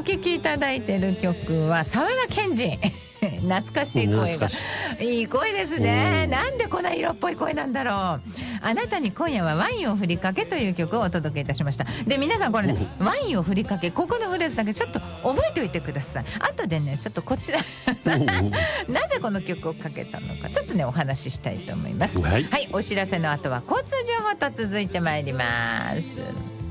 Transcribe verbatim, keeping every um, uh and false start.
聴きいただいてる曲は沢田研二懐かしい声がいい声ですね。なんでこんな色っぽい声なんだろう。あなたに今夜はワインをふりかけという曲をお届けいたしました。で皆さんこれね、ワインをふりかけ、ここのフレーズだけちょっと覚えておいてください。後でねちょっとこちらなぜこの曲をかけたのかちょっとねお話ししたいと思います。はい、はい、お知らせの後は交通情報と続いてまいります。